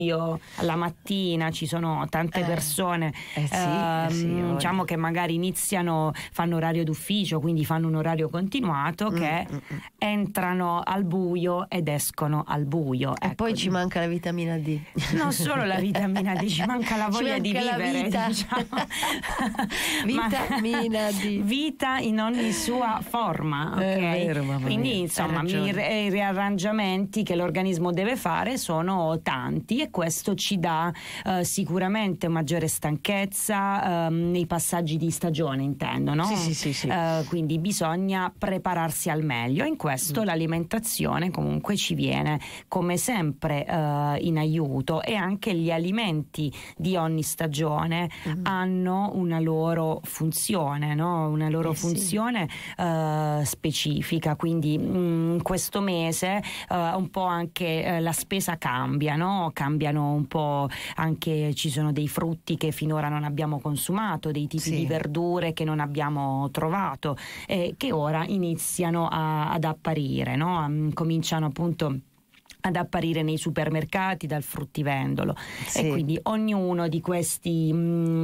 io alla mattina ci sono tante persone diciamo che magari fanno orario d'ufficio, quindi fanno un orario continuato, che entrano al buio ed escono al buio. E poi ci manca la vitamina D. Non solo la vitamina D, ci manca la voglia di vivere, diciamo. Vitamina D. Vita in ogni sua forma, ok? Vero, mamma quindi mia, insomma i riarrangiamenti che l'organismo deve fare sono tanti, e questo ci dà sicuramente maggiore stanchezza nei passaggi di stagione, intendo, no? Sì. Quindi bisogna prepararsi al meglio. In questo l'alimentazione comunque ci viene come sempre in aiuto, e anche gli alimenti di ogni stagione hanno una loro funzione, no? Una loro funzione specifica. Quindi in questo mese un po' anche la spesa cambia, no? Cambiano un po', anche ci sono dei frutti che finora non abbiamo consumato, dei tipi di verdure che non abbiamo trovato, che ora iniziano ad apparire, no? Cominciano appunto ad apparire nei supermercati dal fruttivendolo, e quindi ognuno di questi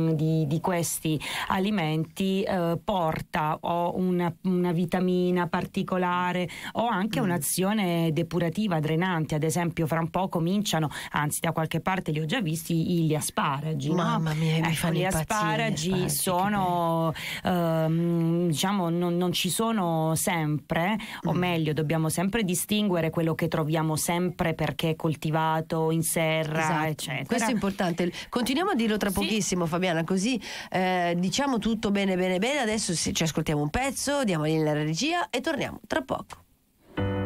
alimenti porta o una vitamina particolare o anche un'azione depurativa, drenante. Ad esempio fra un po' cominciano, anzi da qualche parte li ho già visti, gli asparagi. Mamma mia, mi fanno gli impazzire asparagi sono diciamo non ci sono sempre, o meglio dobbiamo sempre distinguere quello che troviamo sempre perché è coltivato in serra, eccetera. Questo è importante. Continuiamo a dirlo tra pochissimo, Fabiana, così diciamo tutto bene. Adesso ci ascoltiamo un pezzo, diamo la regia e torniamo tra poco.